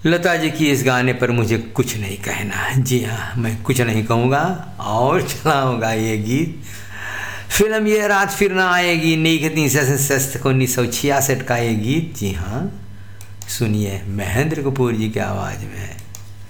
लता जी की इस गाने पर मुझे कुछ नहीं कहना है। जी हाँ, मैं कुछ नहीं कहूँगा और चलाऊँगा ये गीत। फिल्म ये रात फिर ना आएगी, नीकती सस्त को 1966 का ये गीत। जी हाँ, सुनिए महेंद्र कपूर जी की आवाज़ में।